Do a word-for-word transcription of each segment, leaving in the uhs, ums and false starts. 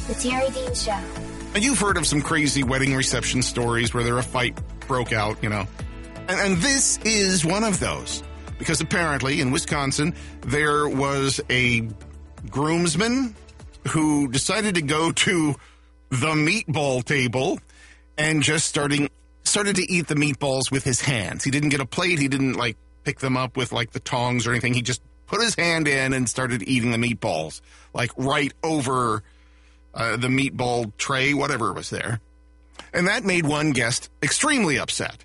The Terry Dean Show. And you've heard of some crazy wedding reception stories where there a fight broke out, you know. And, and this is one of those. Because apparently in Wisconsin, there was a groomsman who decided to go to the meatball table and just starting started to eat the meatballs with his hands. He didn't get a plate. He didn't, like, pick them up with, like, the tongs or anything. He just put his hand in and started eating the meatballs, like, right over uh, the meatball tray, whatever was there. And that made one guest extremely upset.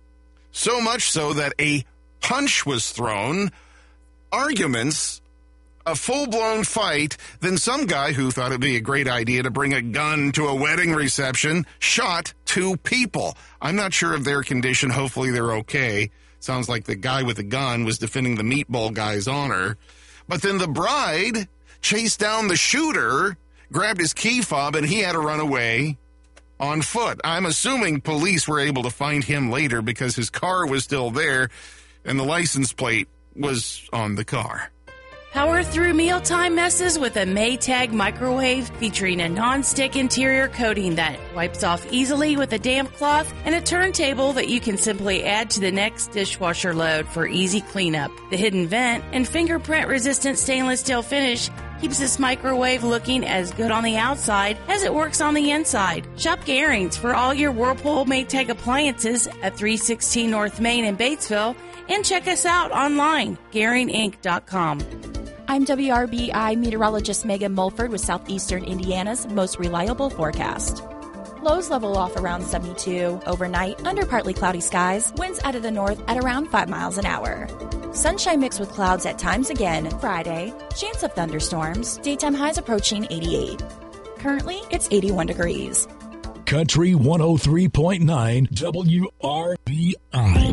So much so that a punch was thrown, arguments, a full-blown fight, then some guy who thought it'd be a great idea to bring a gun to a wedding reception shot two people. I'm not sure of their condition. Hopefully they're okay. Sounds like the guy with the gun was defending the meatball guy's honor. But then the bride chased down the shooter, grabbed his key fob, and he had to run away on foot. I'm assuming police were able to find him later because his car was still there and the license plate was on the car. Power through mealtime messes with a Maytag microwave featuring a non-stick interior coating that wipes off easily with a damp cloth and a turntable that you can simply add to the next dishwasher load for easy cleanup. The hidden vent and fingerprint-resistant stainless steel finish keeps this microwave looking as good on the outside as it works on the inside. Shop Garings for all your Whirlpool Maytag appliances at three sixteen North Main in Batesville, and check us out online, Garing Inc dot com. I'm W R B I meteorologist Megan Mulford with Southeastern Indiana's most reliable forecast. Lows level off around seventy-two. Overnight, under partly cloudy skies. Winds out of the north at around five miles an hour. Sunshine mixed with clouds at times again. Friday, chance of thunderstorms. Daytime highs approaching eighty-eight. Currently, it's eighty-one degrees. Country one oh three point nine W R B I.